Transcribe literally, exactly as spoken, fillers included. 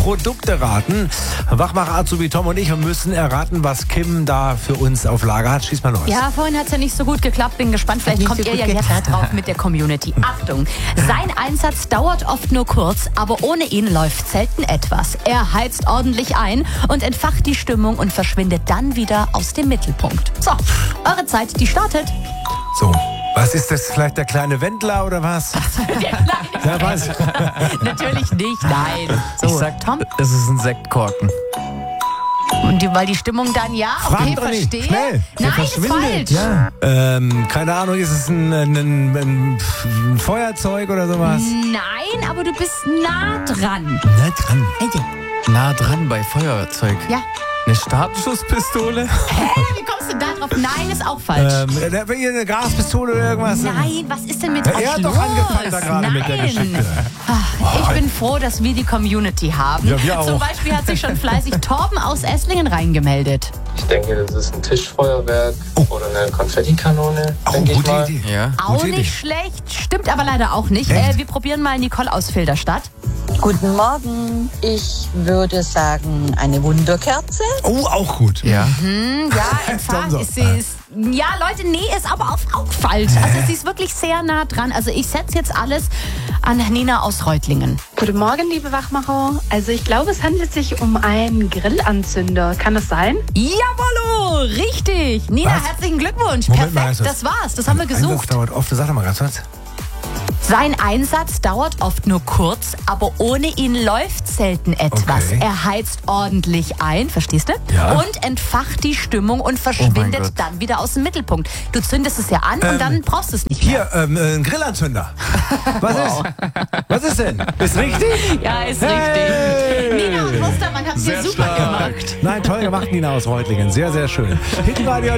Produkte raten. Wachmacher Azubi Tom und ich müssen erraten, was Kim da für uns auf Lager hat. Schieß mal los. Ja, vorhin hat es ja nicht so gut geklappt. Bin gespannt, vielleicht kommt so ihr ja gut jetzt geklappt. drauf mit der Community. Achtung, sein Einsatz dauert oft nur kurz, aber ohne ihn läuft selten etwas. Er heizt ordentlich ein und entfacht die Stimmung und verschwindet dann wieder aus dem Mittelpunkt. So, eure Zeit, die startet. So, was ist das? Vielleicht der kleine Wendler oder was? Ja, was? Natürlich nicht, nein. Ich So, sag, Tom, es ist ein Sektkorken. und die, weil die Stimmung dann, ja, Frag okay, doch nicht. verstehe. Schnell. Der Nein, ist verschwindet. falsch. Ja. Ähm, keine Ahnung, ist es ein, ein, ein, ein Feuerzeug oder sowas? Nein, aber du bist nah dran. Na dran. Nah dran bei Feuerzeug. Ja. Eine Startschusspistole? Hä, wie kommst du da drauf? Nein, ist auch falsch. Ähm, da- hier eine Gaspistole oder irgendwas? Nein, was ist denn mit Ja, euch er hat los? doch angefangen da gerade Nein. mit der Geschichte. Ach, ich bin froh, dass wir die Community haben. Ja, wir auch. Zum Beispiel hat sich schon fleißig Torben aus Esslingen reingemeldet. Ich denke, das ist ein Tischfeuerwerk oder eine Konfettikanone, Oh, denke ich gute mal. Idee. Ja. Auch Gute Idee. nicht schlecht, stimmt aber leider auch nicht. Echt? Äh, wir probieren mal Nicole aus Filderstadt. Guten Morgen. Ich würde sagen, eine Wunderkerze. Oh, auch gut. Ja. Hm, ja, entfacht so. ist sie. Ist, ja, Leute, nee, ist aber auch, auch falsch. Also sie ist wirklich sehr nah dran. Also ich setze jetzt alles an Nina aus Reutlingen. Guten Morgen, liebe Wachmacher. Also ich glaube, es handelt sich um einen Grillanzünder. Kann das sein? Jawollo, richtig. Nina, Was? herzlichen Glückwunsch. Moment mal, Perfekt, also- das war's. Das haben wir Einsatz gesucht. dauert oft. Sag doch mal ganz kurz. Sein Einsatz dauert oft nur kurz, aber ohne ihn läuft selten etwas. Okay. Er heizt ordentlich ein, verstehst du? Ja. Und entfacht die Stimmung und verschwindet Gott. dann wieder aus dem Mittelpunkt. Du zündest es ja an und dann brauchst du es nicht mehr. Hier, ähm, äh, ein Grillanzünder. Was ist? Was ist denn? Ist richtig? Ja, ist Hey! richtig. Nina und Mustermann haben es hier super gemacht. Nein, toll gemacht, Nina aus Reutlingen. Sehr, sehr schön. Hinten war die